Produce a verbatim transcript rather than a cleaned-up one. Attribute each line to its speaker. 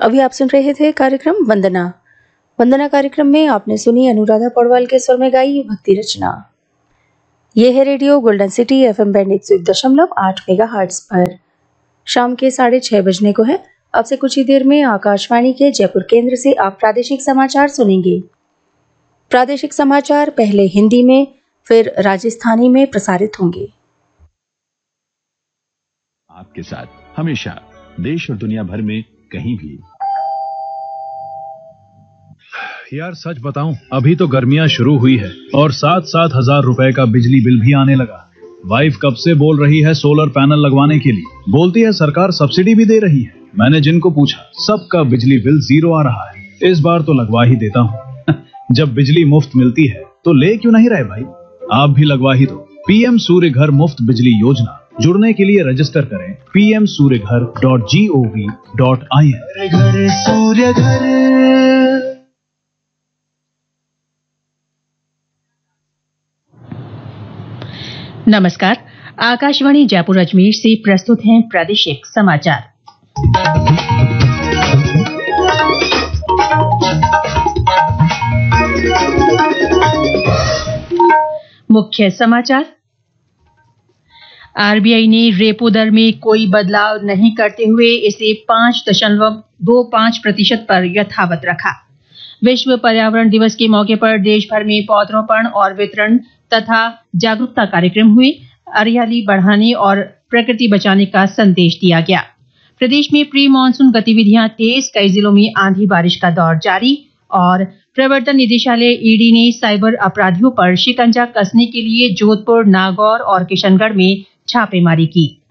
Speaker 1: अभी आप सुन रहे थे कार्यक्रम वंदना। वंदना कार्यक्रम में आपने सुनी अनुराधा पौडवाल के स्वर में गाई भक्ति रचना। यह है radio golden city FM band एक सौ एक दशमलव आठ मेगा हर्ट्ज पर। शाम के साढ़े छह बजने को है। अब से कुछ ही देर में आकाशवाणी के जयपुर केंद्र से आप प्रादेशिक समाचार सुनेंगे। प्रादेशिक समाचार पहले हिंदी में, फिर राजस्थानी में प्रसारित होंगे।
Speaker 2: आपके साथ हमेशा देश और दुनिया भर में कहीं भी।
Speaker 3: यार सच बताऊं, अभी तो गर्मियां शुरू हुई है और सात सात हजार रुपए का बिजली बिल भी आने लगा। वाइफ कब से बोल रही है सोलर पैनल लगवाने के लिए, बोलती है सरकार सब्सिडी भी दे रही है। मैंने जिनको पूछा सबका बिजली बिल जीरो आ रहा है। इस बार तो लगवा ही देता हूँ। जब बिजली मुफ्त मिलती है तो ले क्यों नहीं रहे भाई, आप भी लगवा ही दो। पीएम सूर्य घर मुफ्त बिजली योजना, जुड़ने के लिए रजिस्टर करें पी एम सूर्य घर dot G O V dot I N.
Speaker 4: घर सूर्य घर।
Speaker 5: नमस्कार, आकाशवाणी जयपुर अजमेर से प्रस्तुत हैं प्रादेशिक समाचार। मुख्य समाचार। आरबीआई ने रेपो दर में कोई बदलाव नहीं करते हुए इसे पांच दशमलव दो पांच प्रतिशत पर यथावत रखा। विश्व पर्यावरण दिवस के मौके पर देश भर में पौधरोपण और वितरण तथा जागरूकता कार्यक्रम हुए। हरियाली बढ़ाने और प्रकृति बचाने का संदेश दिया गया। प्रदेश में प्री मानसून गतिविधियां तेज, कई जिलों में आंधी बारिश का दौर जारी। और प्रवर्तन निदेशालय ईडी ने साइबर अपराधियों पर शिकंजा कसने के लिए जोधपुर, नागौर और किशनगढ़ में छापेमारी की।